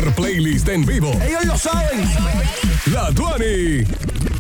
mejor playlist en vivo. Ellos lo saben. La Tuani.